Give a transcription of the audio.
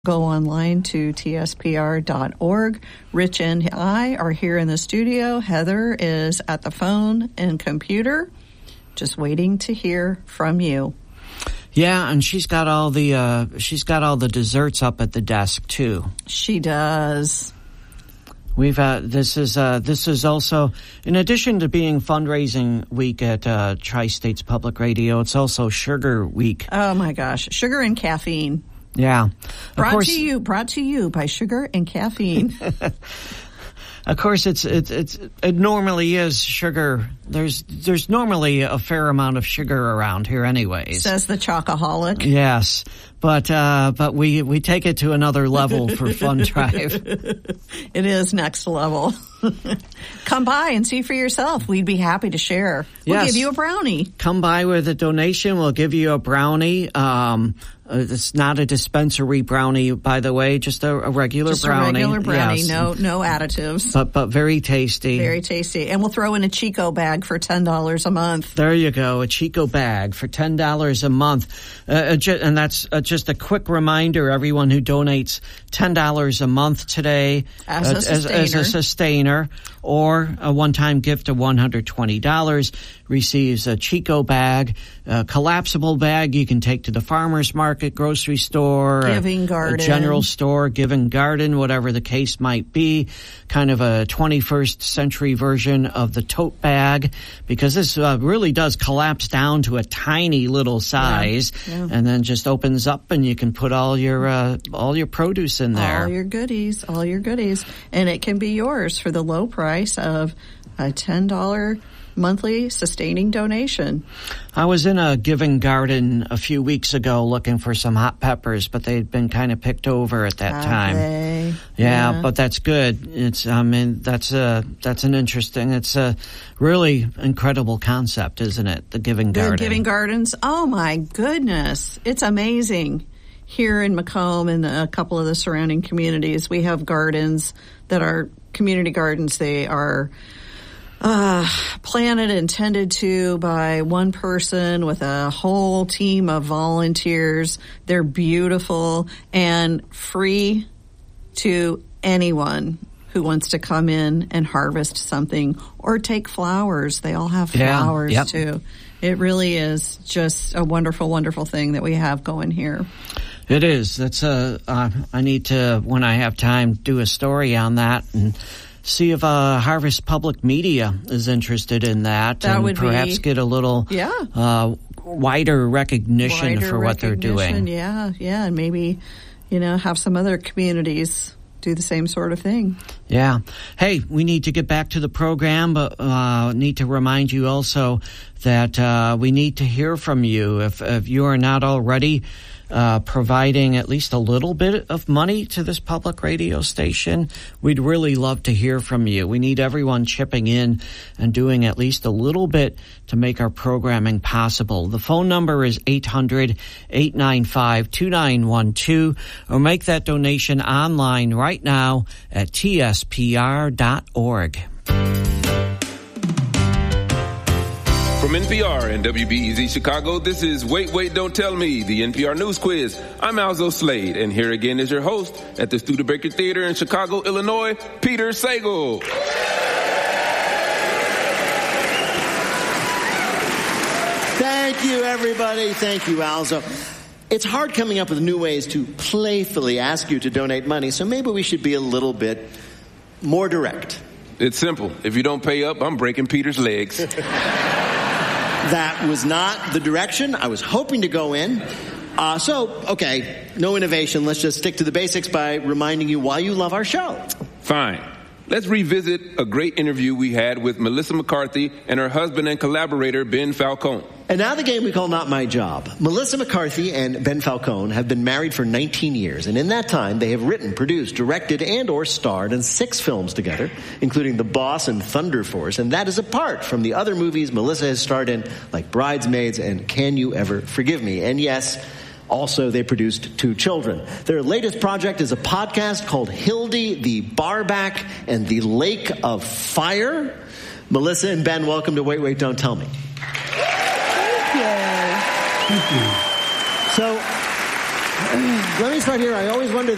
Go online to tspr.org. Rich and I are here in the studio. Heather is at the phone and computer, just waiting to hear from you. Yeah, and she's got all the desserts up at the desk too. She does. We've this is also, in addition to being fundraising week at Tri-States Public Radio, it's also Sugar Week. Oh my gosh, sugar and caffeine. Yeah. Brought to you by Sugar and Caffeine. Of course, it normally is sugar. There's normally a fair amount of sugar around here anyways. Says the chocoholic. Yes. But we take it to another level for Fun Drive. It is next level. Come by and see for yourself. We'd be happy to share. We'll give you a brownie. Come by with a donation. We'll give you a brownie. It's not a dispensary brownie, by the way, just a regular brownie. Just a regular brownie, yes. no additives. But very tasty. Very tasty. And we'll throw in a Chico bag for $10 a month. There you go, a Chico bag for $10 a month. And that's just a quick reminder, everyone who donates $10 a month today as a sustainer or a one-time gift of $120 receives a Chico bag, a collapsible bag you can take to the farmer's market, grocery store, Giving Garden, a general store, Giving Garden, whatever the case might be, kind of a 21st century version of the tote bag, because this really does collapse down to a tiny little size, and then just opens up and you can put all your produce in there. All your goodies. And it can be yours for the low price of a $10 monthly sustaining donation. I was in a Giving Garden a few weeks ago looking for some hot peppers, but they'd been kind of picked over at that time. Yeah, but that's good. It's that's an interesting, it's a really incredible concept, isn't it? The Giving Garden. The Giving Gardens. Oh my goodness. It's amazing. Here in Macomb and a couple of the surrounding communities, we have gardens that are community gardens. They are planted and tended to by one person with a whole team of volunteers. They're beautiful and free to anyone who wants to come in and harvest something or take flowers. They all have flowers too. It really is just a wonderful, wonderful thing that we have going here. It is. That's I need to, when I have time, do a story on that and see if Harvest Public Media is interested in that, and would perhaps get a little wider recognition for what they're doing. Yeah, and maybe, have some other communities do the same sort of thing. Yeah. Hey, we need to get back to the program, but need to remind you also that we need to hear from you. If you are not already providing at least a little bit of money to this public radio station, we'd really love to hear from you. We need everyone chipping in and doing at least a little bit to make our programming possible. The phone number is 800-895-2912, or make that donation online right now at tspr.org. From NPR and WBEZ Chicago, this is Wait, Wait, Don't Tell Me, the NPR News Quiz. I'm Alzo Slade, and here again is your host at the Studebaker Theater in Chicago, Illinois, Peter Sagal. Thank you, everybody. Thank you, Alzo. It's hard coming up with new ways to playfully ask you to donate money, so maybe we should be a little bit more direct. It's simple. If you don't pay up, I'm breaking Peter's legs. That was not the direction I was hoping to go in. Okay, no innovation. Let's just stick to the basics by reminding you why you love our show. Fine. Let's revisit a great interview we had with Melissa McCarthy and her husband and collaborator, Ben Falcone. And now the game we call Not My Job. Melissa McCarthy and Ben Falcone have been married for 19 years, and in that time they have written, produced, directed, and or starred in 6 films together, including The Boss and Thunder Force, and that is apart from the other movies Melissa has starred in, like Bridesmaids and Can You Ever Forgive Me? And yes, also, they produced 2 children. Their latest project is a podcast called Hildy, the Barback, and the Lake of Fire. Melissa and Ben, welcome to Wait, Wait, Don't Tell Me. Thank you. So, let me start here. I always wonder